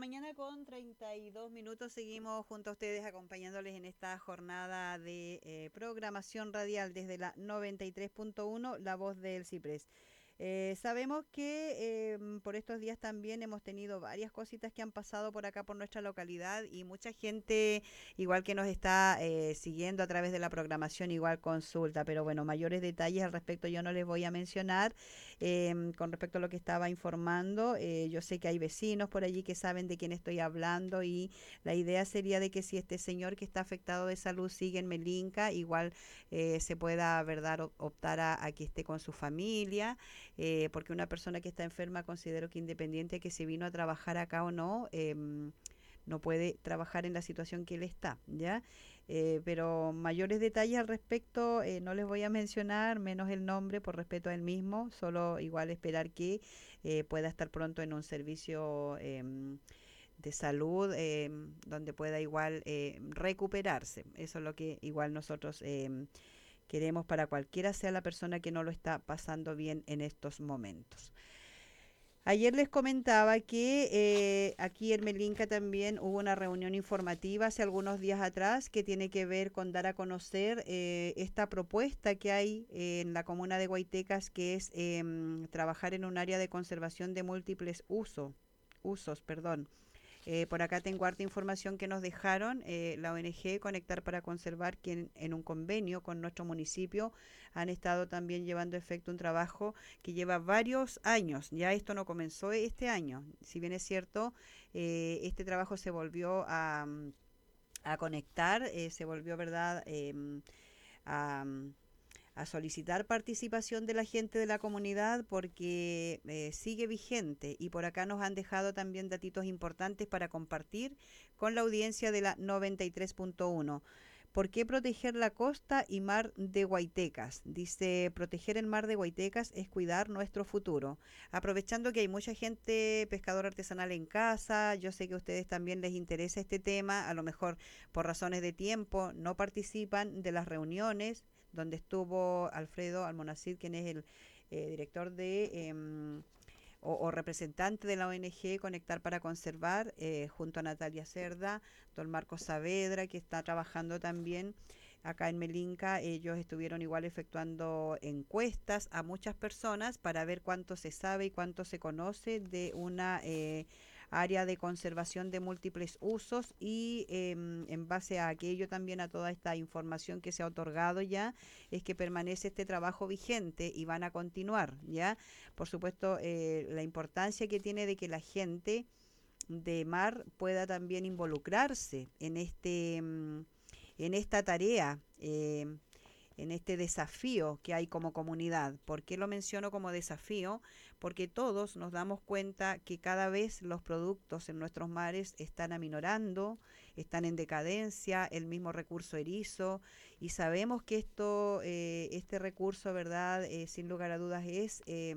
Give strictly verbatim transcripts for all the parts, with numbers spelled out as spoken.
mañana con treinta y dos minutos seguimos junto a ustedes acompañándoles en esta jornada de eh, programación radial desde la noventa y tres punto uno, La Voz del Ciprés. Eh, sabemos que eh, por estos días también hemos tenido varias cositas que han pasado por acá, por nuestra localidad, y mucha gente, igual que nos está eh, siguiendo a través de la programación, igual consulta, pero bueno, mayores detalles al respecto yo no les voy a mencionar. Eh, con respecto a lo que estaba informando, eh, yo sé que hay vecinos por allí que saben de quién estoy hablando, y la idea sería de que si este señor que está afectado de salud sigue en Melinca, igual eh, se pueda, ¿verdad?, optar a, a que esté con su familia, eh, porque una persona que está enferma, considero que independiente de que se vino a trabajar acá o no, eh, no puede trabajar en la situación que él está, ¿ya? Eh, pero mayores detalles al respecto eh, no les voy a mencionar, menos el nombre por respeto a él mismo, solo igual esperar que eh, pueda estar pronto en un servicio eh, de salud eh, donde pueda igual eh, recuperarse. Eso es lo que igual nosotros eh, queremos para cualquiera sea la persona que no lo está pasando bien en estos momentos. Ayer les comentaba que eh, aquí en Melinca también hubo una reunión informativa hace algunos días atrás que tiene que ver con dar a conocer eh, esta propuesta que hay eh, en la comuna de Guaitecas, que es eh, trabajar en un área de conservación de múltiples uso, usos, perdón. Eh, por acá tengo harta información que nos dejaron eh, la O N G Conectar para Conservar, que en, en un convenio con nuestro municipio han estado también llevando a efecto un trabajo que lleva varios años. Ya esto no comenzó este año. Si bien es cierto, eh, este trabajo se volvió a, a conectar, eh, se volvió, ¿verdad?, eh, a a solicitar participación de la gente de la comunidad porque eh, sigue vigente, y por acá nos han dejado también datitos importantes para compartir con la audiencia de la noventa y tres punto uno. ¿Por qué proteger la costa y mar de Guaitecas? Dice, proteger el mar de Guaitecas es cuidar nuestro futuro. Aprovechando que hay mucha gente pescador artesanal en casa, yo sé que a ustedes también les interesa este tema, a lo mejor por razones de tiempo no participan de las reuniones donde estuvo Alfredo Almonacid, quien es el eh, director de eh, o, o, representante de la O N G Conectar para Conservar, eh, junto a Natalia Cerda, don Marcos Saavedra, que está trabajando también acá en Melinca. Ellos estuvieron igual efectuando encuestas a muchas personas para ver cuánto se sabe y cuánto se conoce de una eh, área de conservación de múltiples usos, y eh, en base a aquello también, a toda esta información que se ha otorgado ya, es que permanece este trabajo vigente y van a continuar, ¿ya? Por supuesto, eh, la importancia que tiene de que la gente de mar pueda también involucrarse en este en esta tarea, eh, en este desafío que hay como comunidad. ¿Por qué lo menciono como desafío? Porque todos nos damos cuenta que cada vez los productos en nuestros mares están aminorando, están en decadencia, el mismo recurso erizo, y sabemos que esto, eh, este recurso, ¿verdad?, eh, sin lugar a dudas es, eh,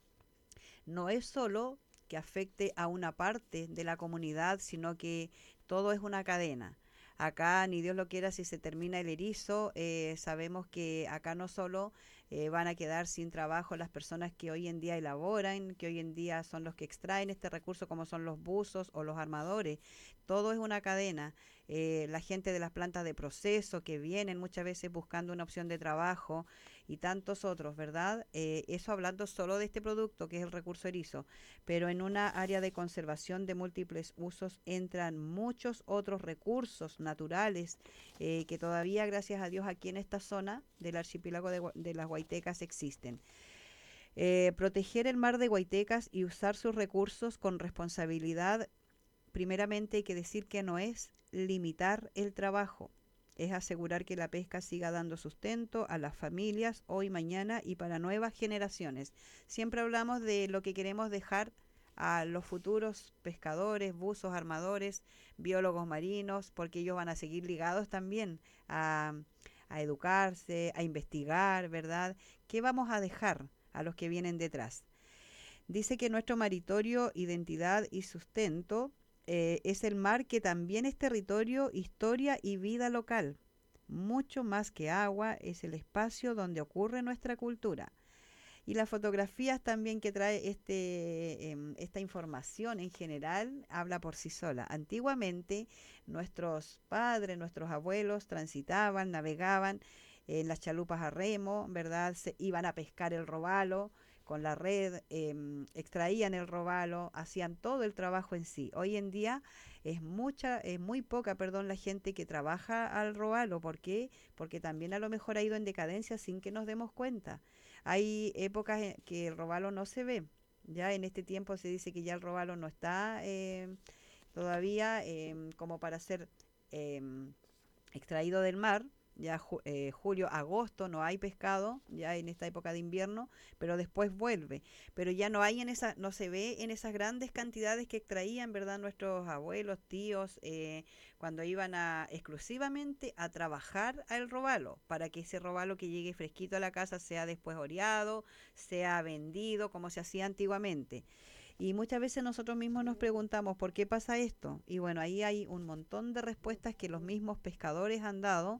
no es solo que afecte a una parte de la comunidad, sino que todo es una cadena. Acá, ni Dios lo quiera, si se termina el erizo, eh, sabemos que acá no solo eh, van a quedar sin trabajo las personas que hoy en día elaboran, que hoy en día son los que extraen este recurso, como son los buzos o los armadores. Todo es una cadena. Eh, la gente de las plantas de proceso que vienen muchas veces buscando una opción de trabajo, y tantos otros, ¿verdad? Eh, eso hablando solo de este producto que es el recurso erizo, pero en una área de conservación de múltiples usos entran muchos otros recursos naturales eh, que todavía, gracias a Dios, aquí en esta zona del archipiélago de, de las Guaitecas existen. Eh, proteger el mar de Guaitecas y usar sus recursos con responsabilidad, primeramente hay que decir que no es limitar el trabajo, es asegurar que la pesca siga dando sustento a las familias hoy, mañana y para nuevas generaciones. Siempre hablamos de lo que queremos dejar a los futuros pescadores, buzos, armadores, biólogos marinos, porque ellos van a seguir ligados también a, a educarse, a investigar, ¿verdad? ¿Qué vamos a dejar a los que vienen detrás? Dice que nuestro maritorio, identidad y sustento eh, es el mar, que también es territorio, historia y vida local. Mucho más que agua, es el espacio donde ocurre nuestra cultura. Y las fotografías también que trae este, eh, este esta información en general habla por sí sola. Antiguamente nuestros padres, nuestros abuelos transitaban, navegaban en las chalupas a remo, ¿verdad? Se iban a pescar el robalo con la red, em, extraían el robalo, hacían todo el trabajo en sí. Hoy en día es mucha, es muy poca, perdón, la gente que trabaja al robalo. ¿Por qué? Porque también a lo mejor ha ido en decadencia sin que nos demos cuenta. Hay épocas en que el robalo no se ve. Ya en este tiempo se dice que ya el robalo no está eh, todavía em, como para ser em, extraído del mar. Ya ju- eh, julio, agosto no hay pescado, ya en esta época de invierno, pero después vuelve. Pero ya no hay en esa, no se ve en esas grandes cantidades que extraían, ¿verdad? Nuestros abuelos, tíos, eh, cuando iban a exclusivamente a trabajar al robalo, para que ese robalo que llegue fresquito a la casa sea después oreado, sea vendido, como se hacía antiguamente. Y muchas veces nosotros mismos nos preguntamos por qué pasa esto. Y bueno, ahí hay un montón de respuestas que los mismos pescadores han dado,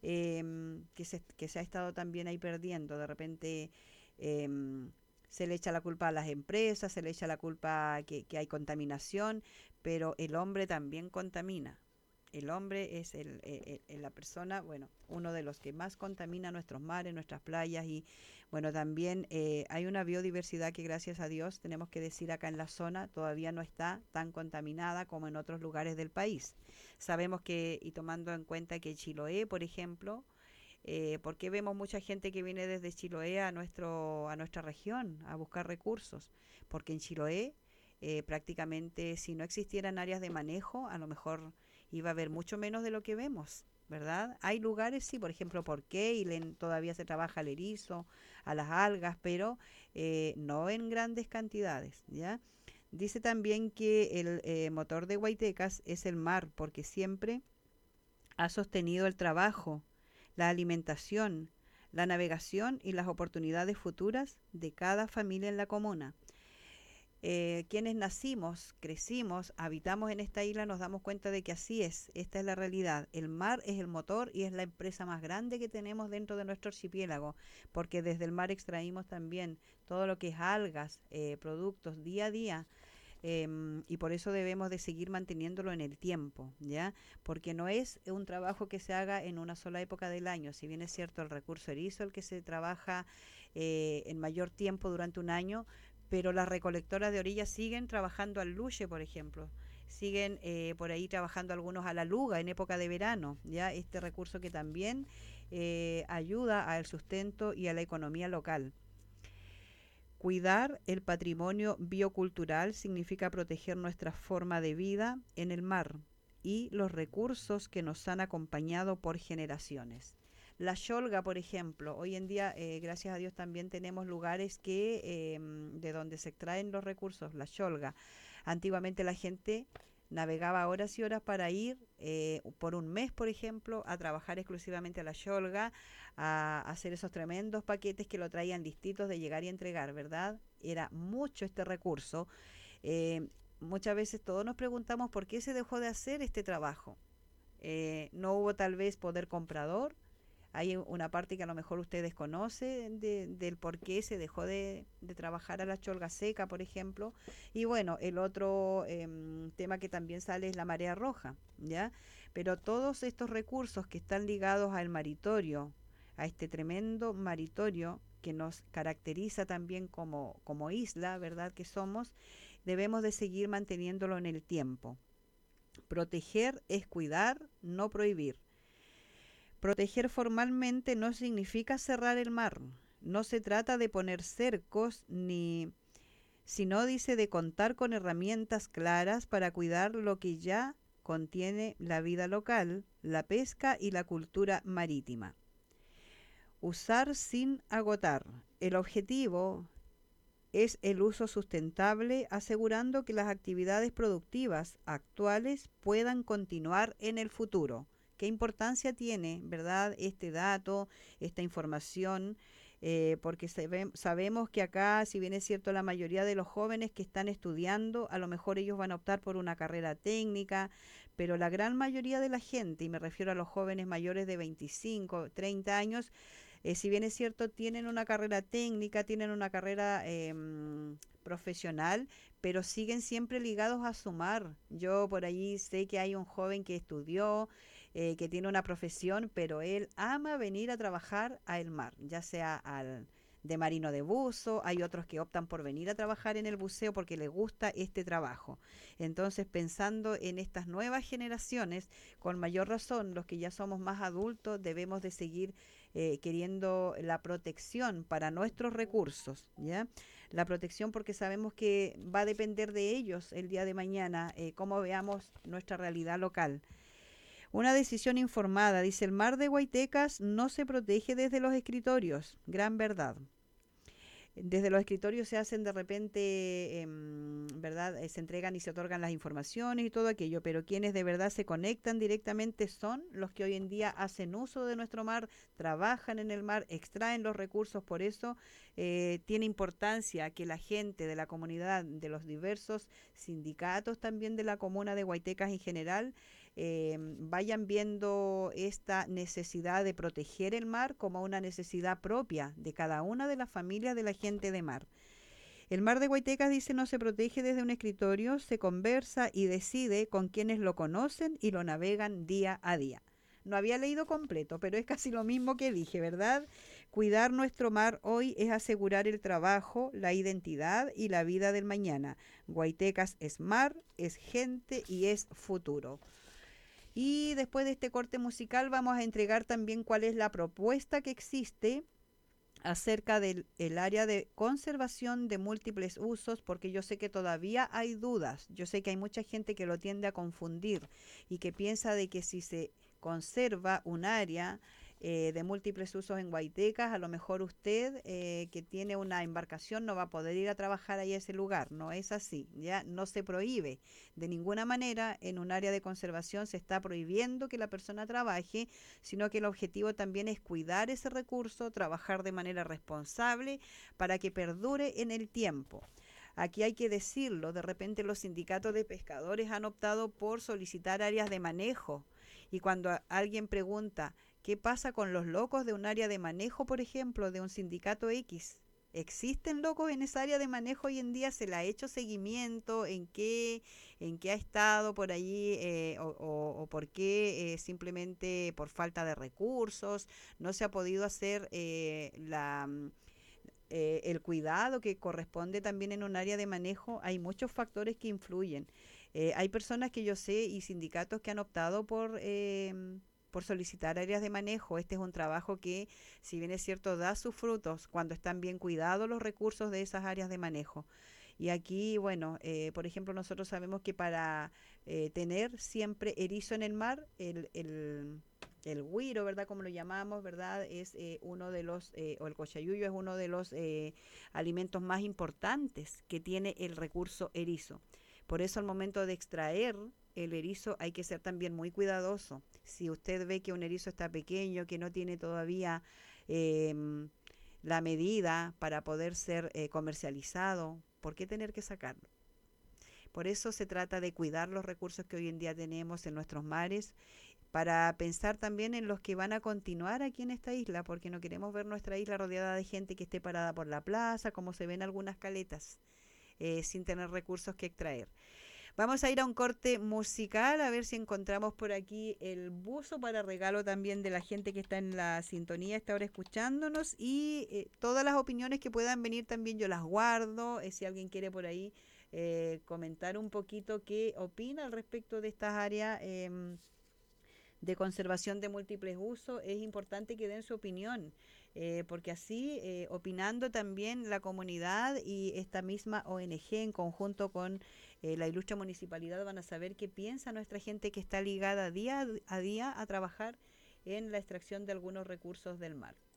em, que se, que se ha estado también ahí perdiendo. De repente em, se le echa la culpa a las empresas, se le echa la culpa que, que hay contaminación, pero el hombre también contamina. El hombre es el, el- el- la persona, bueno, uno de los que más contamina nuestros mares, nuestras playas y bueno, también eh, hay una biodiversidad que gracias a Dios, tenemos que decir acá en la zona, todavía no está tan contaminada como en otros lugares del país. Sabemos que, y tomando en cuenta que Chiloé, por ejemplo, eh, ¿por qué vemos mucha gente que viene desde Chiloé a, nuestro, a nuestra región a buscar recursos? Porque en Chiloé eh, prácticamente si no existieran áreas de manejo, a lo mejor iba a haber mucho menos de lo que vemos. ¿Verdad? Hay lugares, sí, por ejemplo, por Keilen todavía se trabaja el erizo, a las algas, pero eh, no en grandes cantidades, ¿ya? Dice también que el eh, motor de Guaitecas es el mar, porque siempre ha sostenido el trabajo, la alimentación, la navegación y las oportunidades futuras de cada familia en la comuna. Eh, quienes nacimos, crecimos, habitamos en esta isla, nos damos cuenta de que así es, esta es la realidad. El mar es el motor y es la empresa más grande que tenemos dentro de nuestro archipiélago, porque desde el mar extraímos también todo lo que es algas, eh, productos día a día. em, y por eso debemos de seguir manteniéndolo en el tiempo, ¿ya? Porque no es un trabajo que se haga en una sola época del año. Si bien es cierto el recurso erizo, el que se trabaja eh, en mayor tiempo durante un año, pero las recolectoras de orillas siguen trabajando al luche, por ejemplo. Siguen eh, por ahí trabajando algunos a la luga en época de verano, ya este recurso que también eh, ayuda al sustento y a la economía local. Cuidar el patrimonio biocultural significa proteger nuestra forma de vida en el mar y los recursos que nos han acompañado por generaciones. La Xolga, por ejemplo, hoy en día, eh, gracias a Dios, también tenemos lugares que eh, de donde se extraen los recursos, la Xolga. Antiguamente la gente navegaba horas y horas para ir eh, por un mes, por ejemplo, a trabajar exclusivamente a la Xolga, a hacer esos tremendos paquetes que lo traían listitos de llegar y entregar, ¿verdad? Era mucho este recurso. Eh, Muchas veces todos nos preguntamos por qué se dejó de hacer este trabajo. Eh, no hubo tal vez poder comprador. Hay una parte que a lo mejor ustedes conocen de, del por qué se dejó de, de trabajar a la cholga seca, por ejemplo. Y bueno, el otro eh, tema que también sale es la marea roja, ¿ya? Pero todos estos recursos que están ligados al maritorio, a este tremendo maritorio que nos caracteriza también como, como isla, ¿verdad? Que somos, debemos de seguir manteniéndolo en el tiempo. Proteger es cuidar, no prohibir. Proteger formalmente no significa cerrar el mar. No se trata de poner cercos ni, sino dice de contar con herramientas claras para cuidar lo que ya contiene la vida local, la pesca y la cultura marítima. Usar sin agotar. El objetivo es el uso sustentable, asegurando que las actividades productivas actuales puedan continuar en el futuro. ¿Qué importancia tiene, verdad, este dato, esta información? Eh, porque sabe- sabemos que acá, si bien es cierto, la mayoría de los jóvenes que están estudiando, a lo mejor ellos van a optar por una carrera técnica, pero la gran mayoría de la gente, y me refiero a los jóvenes mayores de veinticinco, treinta años, Eh, si bien es cierto, tienen una carrera técnica, tienen una carrera em, profesional, pero siguen siempre ligados a su mar. Yo por allí sé que hay un joven que estudió, eh, que tiene una profesión, pero él ama venir a trabajar al mar, ya sea al de marino de buzo, hay otros que optan por venir a trabajar en el buceo porque les gusta este trabajo. Entonces, pensando en estas nuevas generaciones, con mayor razón, los que ya somos más adultos debemos de seguir eh, queriendo la protección para nuestros recursos, ¿ya? La protección porque sabemos que va a depender de ellos el día de mañana, eh, cómo veamos nuestra realidad local. Una decisión informada, dice, el mar de Guaitecas no se protege desde los escritorios, gran verdad. Desde los escritorios se hacen de repente, em, ¿verdad? Eh, se entregan y se otorgan las informaciones y todo aquello, pero quienes de verdad se conectan directamente son los que hoy en día hacen uso de nuestro mar, trabajan en el mar, extraen los recursos. Por eso eh, tiene importancia que la gente de la comunidad, de los diversos sindicatos también de la comuna de Guaitecas en general, eh, vayan viendo esta necesidad de proteger el mar como una necesidad propia de cada una de las familias de la gente de mar. El mar de Guaitecas, dice, no se protege desde un escritorio, se conversa y decide con quienes lo conocen y lo navegan día a día. No había leído completo, pero es casi lo mismo que dije, ¿verdad? Cuidar nuestro mar hoy es asegurar el trabajo, la identidad y la vida del mañana. Guaitecas es mar, es gente y es futuro. Y después de este corte musical vamos a entregar también cuál es la propuesta que existe acerca del el área de conservación de múltiples usos, porque yo sé que todavía hay dudas, yo sé que hay mucha gente que lo tiende a confundir y que piensa de que si se conserva un área eh, de múltiples usos en Guaitecas, a lo mejor usted eh, que tiene una embarcación no va a poder ir a trabajar ahí a ese lugar. No es así, ya no se prohíbe de ninguna manera. En un área de conservación se está prohibiendo que la persona trabaje, sino que el objetivo también es cuidar ese recurso, trabajar de manera responsable para que perdure en el tiempo. Aquí hay que decirlo, de repente los sindicatos de pescadores han optado por solicitar áreas de manejo, y cuando a- alguien pregunta qué pasa con los locos de un área de manejo, por ejemplo, de un sindicato X, ¿existen locos en esa área de manejo hoy en día? ¿Se le ha hecho seguimiento? ¿En qué, en qué ha estado por allí? Eh, o, o- o por qué eh, simplemente por falta de recursos no se ha podido hacer eh, la, mm, eh, el cuidado que corresponde también en un área de manejo? Hay muchos factores que influyen. Eh, hay personas que yo sé y sindicatos que han optado por, eh, por solicitar áreas de manejo. Este es un trabajo que, si bien es cierto, da sus frutos cuando están bien cuidados los recursos de esas áreas de manejo. Y aquí, bueno, eh, por ejemplo, nosotros sabemos que para eh, tener siempre erizo en el mar, el, el, el güiro, ¿verdad? Como lo llamamos, ¿verdad? Es eh, uno de los, eh, o el cochayuyo es uno de los eh, alimentos más importantes que tiene el recurso erizo. Por eso al momento de extraer el erizo hay que ser también muy cuidadoso. Si usted ve que un erizo está pequeño, que no tiene todavía eh, la medida para poder ser eh, comercializado, ¿por qué tener que sacarlo? Por eso se trata de cuidar los recursos que hoy en día tenemos en nuestros mares, para pensar también en los que van a continuar aquí en esta isla, porque no queremos ver nuestra isla rodeada de gente que esté parada por la plaza, como se ven algunas caletas, eh, sin tener recursos que extraer. Vamos a ir a un corte musical a ver si encontramos por aquí el buzo para regalo también de la gente que está en la sintonía, está ahora escuchándonos, y eh, todas las opiniones que puedan venir también yo las guardo. Eh, si alguien quiere por ahí eh, comentar un poquito qué opina al respecto de estas áreas eh, de conservación de múltiples usos, es importante que den su opinión, eh, porque así, eh, opinando también la comunidad y esta misma O N G en conjunto con eh, la ilustre municipalidad van a saber qué piensa nuestra gente que está ligada día a día a trabajar en la extracción de algunos recursos del mar.